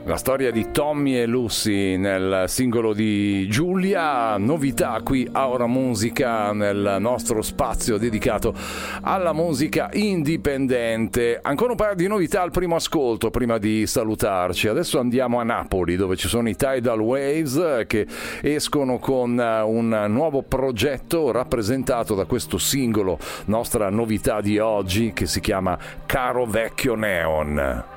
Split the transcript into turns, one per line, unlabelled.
La storia di Tommy e Lucy nel singolo di Giulia, novità qui a Ora Musica nel nostro spazio dedicato alla musica indipendente. Ancora un paio di novità al primo ascolto prima di salutarci. Adesso andiamo a Napoli dove ci sono i Tidal Waves che escono con un nuovo progetto rappresentato da questo singolo, nostra novità di oggi, che si chiama Caro Vecchio Neon.